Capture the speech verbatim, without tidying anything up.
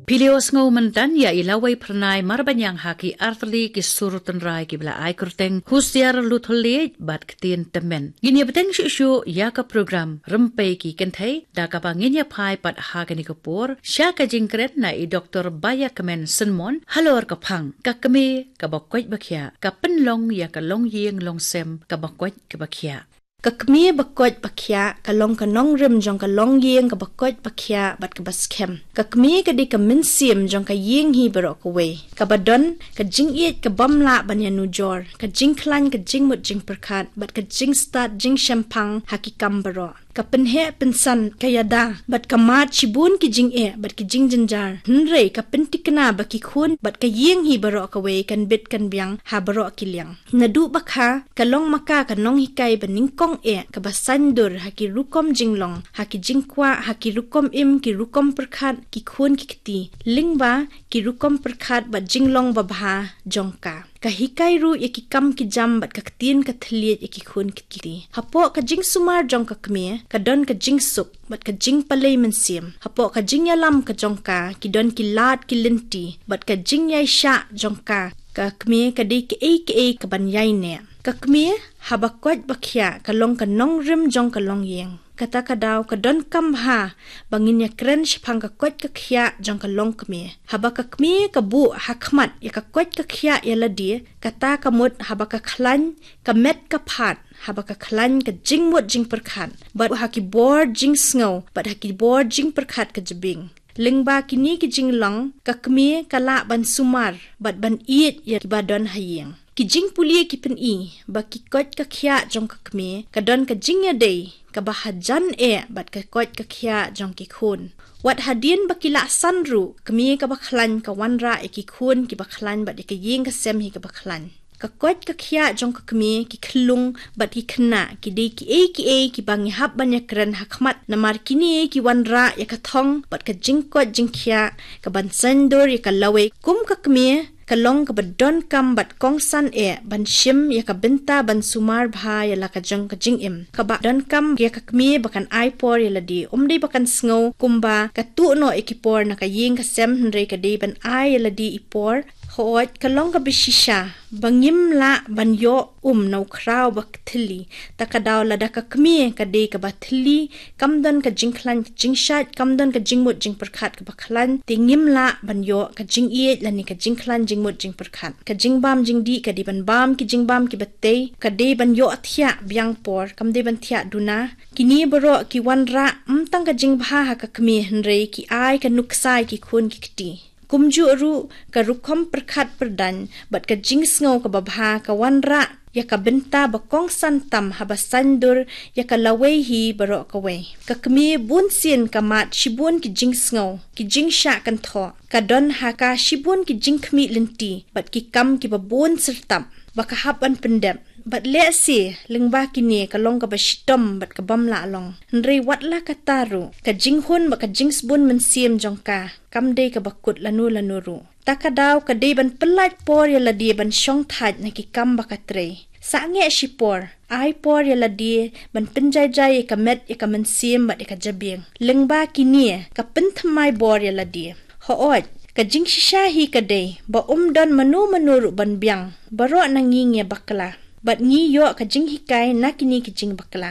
Pilios ngau mentan ya ilawai pernai marbanyang haki artli ki surutan rai ki bela ai kurteng husiar luthole bat ketien temen. Gini beteng syu ya ka program rempai ki kentai da ka bangin ya pai pat hagani kapur sya ka jingkret na i doktor Baya Kemen Senmon halor ka phang ka keme ka bakwaj bakhya ka penlong ya ka long yeng long sem ka bakwaj ka bakhya. Kakmi bakot bakya kalong kanong rim jong kalong yeng ka bakot bakya bat ka baskem kakmi ka di ka minsim jong ka yeng hi barok away ka badon ka jing iet ka bamla banya nujor ka jing klan ka jing mut jing perkat bat ka jing start jing shampang hakikam baro ka penhe pensan ka yada bat ka mat chibun ki jing e bat ki jing janjar nre ka pentikna baki khun bat ka yeng hi barok away kan bit kan biang ha barok kilyang nadu bakha kalong maka kanong hikai baning kong e ka basandur haki rukom jinglong haki jingkwa haki rukom im ki rukom perkhat ki khun ki kti lingba ki rukom perkhat ba jinglong babha jongka ka hikai ru yaki kam ki jam bat ka ktin ka thliet yaki khun ki kti hapo ka jing sumar jong ka kme ka don ka jing sup bat ka jing palei mensim hapo ka jing yalam ka jongka ki don ki lat ki linti bat ka jing yai sha jongka ka kme ka di ki e ki e ka ban yai ne kakmie habakot bakhya kalong kanong rim jong kalong yeng kata kadaw kadon kamha bangin ya kren shphang ka kot kakhya jong kalong kmie habakakmie kabu hakmat ya ka kot kakhya yaladi kata kamut habaka khlan kamet ka phat habaka khlan ka jingmut jing perkhat bat haki bor jing sngo bat haki bor jing perkhat ka jibing lingba kini ki jinglong kakmie kala ban sumar bat ban iet ya badon hayeng ki jing pulie ki pen i ba ki kot ka khya jong ka kme ka don ka jing ya dei ka bahajan e bat ka kot ka khya jong ki khun wat hadien ba ki la sanru kme ka bakhlan ka wanra e ki khun ki bakhlan bat ka yeng ka sem hi ka bakhlan ka kot ka khya jong ka kme ki khlung bat ki khna ki dei ki e ki e ki bangi hab banya kran hakmat namar kini ki wanra ya ka thong bat ka jing kot jing khya ka ban sandur ya ka lawe kum ka kme kalong ka badon kam bat kong san e ban shim ya ka binta ban sumar bha ya la ka jong ka jing im ka ba don kam ya ka kmi bakan ai por ya ladi umdei bakan sngo kumba ka tu no ekipor na ka yeng ka sem hre ka dei ban ai ya ladi ipor hoot kalong ka bishisha bangim la ban yo um no kraw bak thili takadaw lada ka kmi ka dei ka bathli kamdon ka jingkhlan jingshat kamdon ka jingmut jing perkhat ka bakhlan tingim la ban yo ka jing iet lani ka jingkhlan jingmut jing perkhat ka jingbam jingdi ka di ban bam ki jingbam ki batte ka dei ban yo athia biang por kam dei ban thia duna kini boro ki wanra umtang ka jingbha ha ka kmi hre ki ai ka nuksai ki khun ki kti kumju ru ka rukom perkhat perdan bat ka jingsngo ka babha ka wanra ya ka benta bakong santam habasandur ya ka lawei hi baro ka we ka kmi bun sin ka mat shibun ki jingsngo ki jingsha kan tho ka don ha ka shibun ki jingkhmi linti bat ki kam ki babun sertam baka hapan pendem bat le si lingba kini kalong ka bashitom bat ka bamla along nri watla ka taru ka jinghun baka jingsbun mensim jongka kamde ka bakut lanu lanuru takadaw ka de ban pelat por ya ladi ban shong that na ki kam baka tre sange shipor ai por ya ladi ban pinjai jai ka met ya ka mensim bat ka jabing lingba kini ka penthamai bor ya ladi hoot ka jingshisha hi ka de ba umdon manu manuru ban biang baro nanginge bakla bat ngi yo ka jing hikai nakini ki jing bakla